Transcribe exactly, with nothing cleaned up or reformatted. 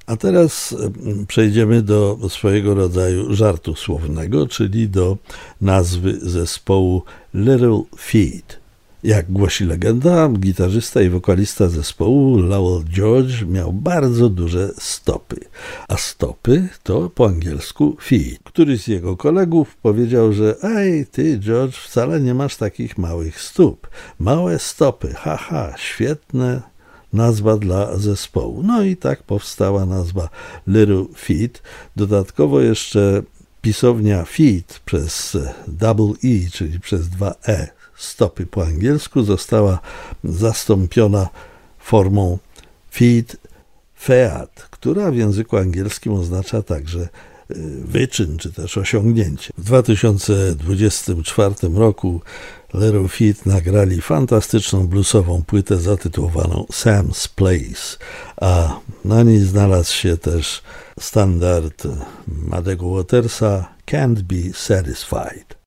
A teraz przejdziemy do swojego rodzaju żartu słownego, czyli do nazwy zespołu Little Feat. Jak głosi legenda, gitarzysta i wokalista zespołu Lowell George miał bardzo duże stopy, a stopy to po angielsku feet. Któryś z jego kolegów powiedział, że ej, ty George, wcale nie masz takich małych stóp. Małe stopy, haha, świetne nazwa dla zespołu. No i tak powstała nazwa Little Feat. Dodatkowo jeszcze pisownia feet przez double E, czyli przez dwa E, stopy po angielsku, została zastąpiona formą feet feat, która w języku angielskim oznacza także wyczyn czy też osiągnięcie. W dwa tysiące dwudziestym czwartym roku Little Feat nagrali fantastyczną bluesową płytę zatytułowaną Sam's Place, a na niej znalazł się też standard Muddego Watersa Can't Be Satisfied.